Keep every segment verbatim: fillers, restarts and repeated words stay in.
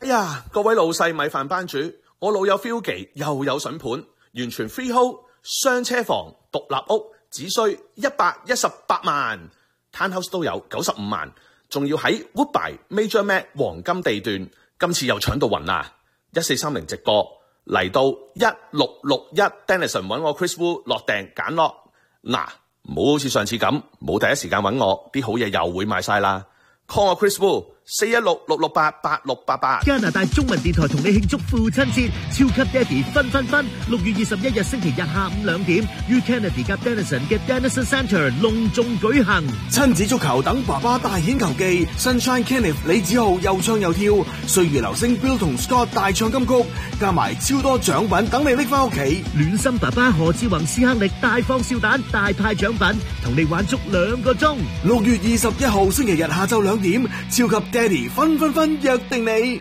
哎呀，各位老細米飯班主，我老友 Philgy 又有筍盤，完全 freehold 雙車房獨立屋，只需一百一十八萬 ，townhouse 都有九十五萬，仲要喺 Woodbine Major Mac 黃金地段，今次又搶到暈啦！一四三零直播嚟到一六六一 Denison 揾我 Chris Wu 落訂揀落，嗱，唔好好似上次咁，冇第一時間揾我，啲好嘢又會賣晒啦。call 我 Chris Wu 四一六六六八八六八八。 加拿大中文電台同你慶祝父親節，超級爹哋分分分！六月二十一日星期日下午兩點，U Kennedy 及 Denison 嘅 Denison Centre 隆重舉行。 親子足球等爸爸大顯球技 ，Sunshine Kenneth 李子豪又唱又跳，歲月流星 Bill 同 Scott 大唱金曲，加埋超多獎品等你拎翻屋企。 暖心爸爸何志宏斯克力大放笑彈，大派獎品，同你玩足兩個鐘。 六月二十一號星期日下晝兩點，超級爹哋分分分約定你。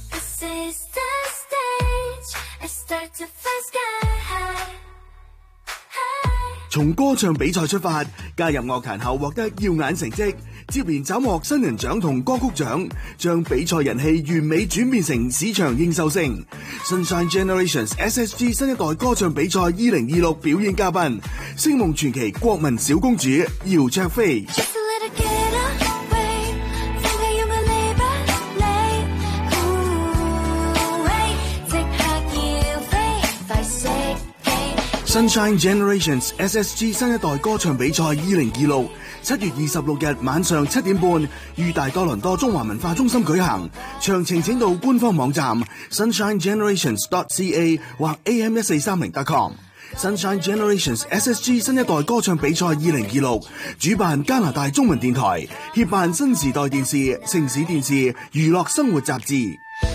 從歌唱比賽出發，加入樂壇後獲得耀眼成績，接連斬獲新人獎同歌曲獎，將比賽人氣完美轉變成市場認受性。Sunshine Generations S S G 新一代歌唱比賽二零二六表演嘉賓，星夢傳奇國民小公主姚焯菲。Sunshine Generations S S G 新一代歌唱比賽二零二六，七月二十六日晚上七點半，於大多倫多中華文化中心舉行。詳情請到官方網站 sunshine generations dot c a 或 a m 一四三零 dot com。Sunshine Generations S S G 新一代歌唱比賽二零二六，主辦加拿大中文電台，協辦新時代電視、城市電視、娛樂生活雜誌。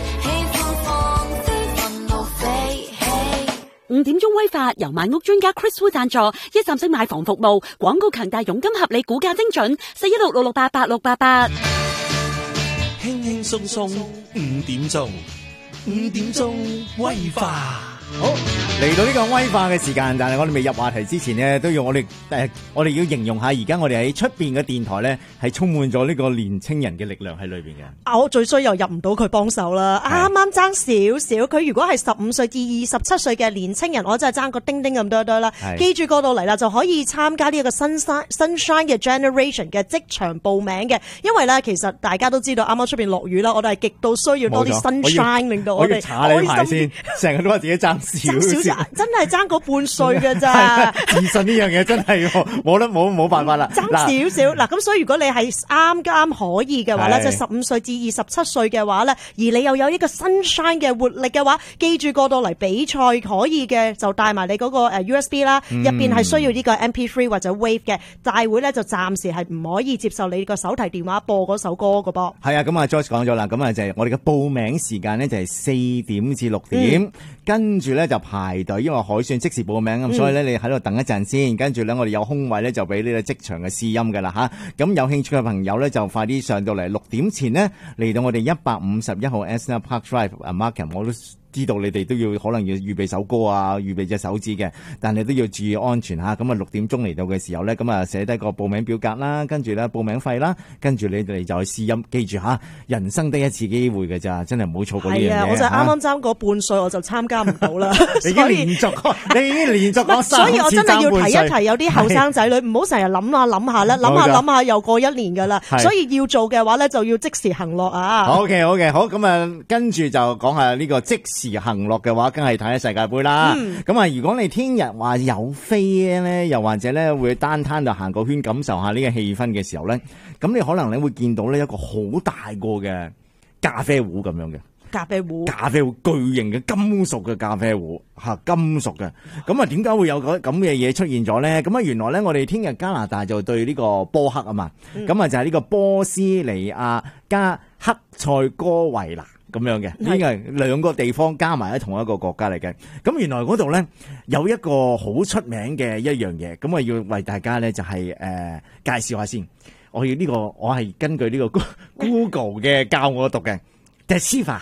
五點鐘威化由買屋專家 Chris Wu 贊助，一站式買房服務，廣告強大，佣金合理，估價精準，四一六六六八八六八八。 輕輕鬆鬆五點鐘，五點鐘威化。 好，嚟到呢個威化嘅時間，但係我哋未入話題之前呢，都要我哋誒、呃，我哋要形容下而家我哋喺出邊嘅電台咧，係充滿咗呢個年青人嘅力量喺裏邊嘅。 啊，我最衰又入唔到佢幫手啦，啱啱爭少少。佢如果係十五歲至二十七歲嘅年青人，我真係爭個丁丁咁多多啦。記住過到嚟啦，就可以參加呢一個 Sunshine Sunshine 嘅 Generation 嘅職場報名嘅。因為咧，其實大家都知道，啱啱出邊落雨啦，我哋係極度需要多啲 sunshine，令到我哋開心。成日都話自己爭。 爭少少，真係爭嗰半歲嘅咋？ 自信呢樣嘢真係冇得冇冇辦法啦。 爭少少嗱，咁所以如果你係啱啱可以嘅話咧，即係十五歲至二十七歲嘅話咧，而你又有呢個 sunshine 嘅活力嘅話，記住過到嚟比賽可以嘅，就帶埋你嗰個誒 U S B 啦，入邊係需要呢個 M P 三 或者 Wave 嘅。大會咧就暫時係唔可以接受你個手提電話播嗰首歌㗎噃。係啊，咁啊 Joyce 講咗啦，咁啊就係我哋嘅報名時間咧就係四點至六點，嗯、跟住咧就排隊，因為海選即時報名咁，所以咧你喺度等一陣先，跟住咧我哋有空位咧就俾呢個職場嘅試音噶啦吓。咁有興趣嘅朋友咧就快啲上到嚟，六點前呢，嚟到我哋一百五十一號 Esna Park Drive 啊 Markham， 我都知道你哋都要可能要預備首歌啊，預備隻手指嘅，但係都要注意安全吓。咁啊六點鐘嚟到嘅時候咧，咁啊寫低個報名表格啦，跟住咧報名費啦，跟住你哋就去試音。記住吓，人生得一次機會嘅咋，真係唔好錯過呢樣嘢。係啊， 我就啱啱爭嗰半歲，我就參加唔到啦。 你已經連續，你已經連續講三次， 所以我真係要提一提有啲後生仔女，唔好成日諗下諗下咧，諗下諗下又過一年噶啦。所以要做嘅話咧，就要即時行樂啊。 好嘅，好嘅，好咁啊，跟住就講下呢個即時行樂嘅話，梗係睇下世界盃啦。咁啊、嗯，如果你聽日話有飛咧，又或者咧會單攤度行個圈，感受下呢個氣氛嘅時候咧，咁你可能你會見到呢一個好大個嘅咖啡壺咁樣嘅。 咖啡壺， 咖啡壺巨型嘅金屬嘅咖啡壺吓，金屬嘅。咁啊，點解會有咁嘅嘢出現咗咧？咁啊，原來咧，我哋聽日加拿大就對呢個波克啊嘛，咁啊、嗯、就係呢個波斯尼亞加克塞哥維那咁樣嘅，呢個係兩個地方加埋喺同一個國家嚟嘅。咁原來嗰度咧有一個好出名嘅一樣嘢，咁啊要為大家咧就係、是、誒、呃、介紹下先。我要呢、這個，我係根據呢個 Google 嘅教我讀嘅 Testiva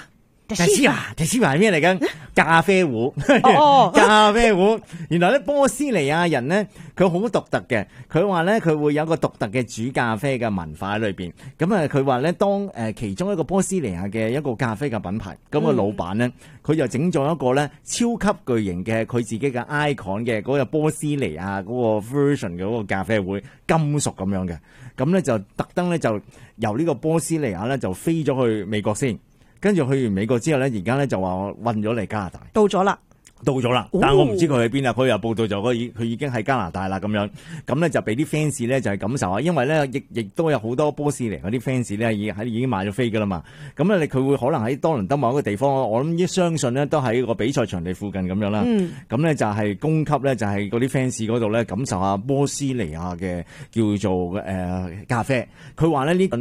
特斯華，特斯華係咩嚟緊？咖啡壺， 哦咖啡壺。原來咧波斯尼亞人咧，佢好獨特嘅。佢話咧，佢會有一個獨特嘅煮咖啡嘅文化喺裏邊。咁啊，佢話咧，當誒其中一個波斯尼亞嘅一個咖啡嘅品牌，咁、個老闆咧，佢就整咗一個咧超級巨型嘅佢自己嘅 icon 嘅嗰個波斯尼亞嗰個 version 嘅嗰個咖啡會，金屬咁樣嘅。咁咧就特登咧就由呢個波斯尼亞咧就飛咗去美國先。跟住去完美國之後咧，而家咧就話運咗嚟加拿大， 到咗啦。 到咗啦，但係我唔知佢喺邊啊！佢又報道就佢已佢已經喺加拿大啦咁樣，咁咧就俾啲 fans 咧就係感受下，因為咧亦亦都有好多波斯尼嗰啲 fans 咧已喺已經買咗飛噶啦嘛，咁咧佢會可能喺多倫多某一個地方，我諗相信咧都喺個比賽場地附近咁樣啦，咁咧、嗯、就係供給咧就係嗰啲 fans 嗰度咧感受下波斯尼亞嘅叫做誒、呃、咖啡，佢話咧呢個